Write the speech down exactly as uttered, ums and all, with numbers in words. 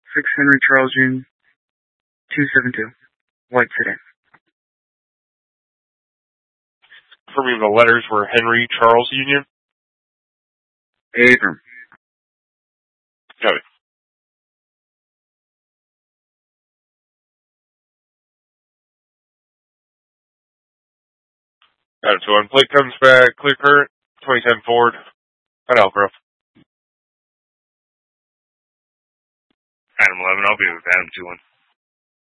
six Henry Charles Union, two seven two, white sedan. For me, the letters were Henry Charles Union. Abram. Got it. Got it. So when plate comes back, clear current, twenty ten Ford, at Elk Grove. Adam eleven, I'll be with Adam two one.